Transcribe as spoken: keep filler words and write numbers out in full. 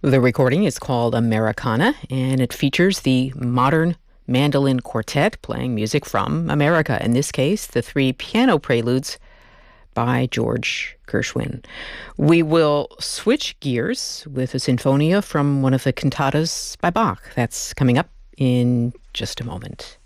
The recording is called Americana, and it features the modern mandolin quartet playing music from America. In this case, the three piano preludes by George Gershwin. We will switch gears with a sinfonia from one of the cantatas by Bach. That's coming up in just a moment.